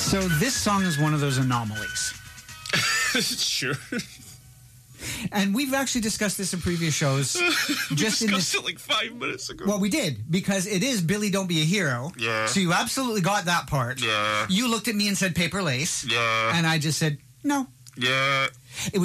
So this song is one of those anomalies. Sure. And we've actually discussed this in previous shows. Just discussed it like 5 minutes ago. Well, we did, because it is Billy Don't Be a Hero. Yeah. So you absolutely got that part. Yeah. You looked at me and said Paper Lace. Yeah. And I just said, no. Yeah. It was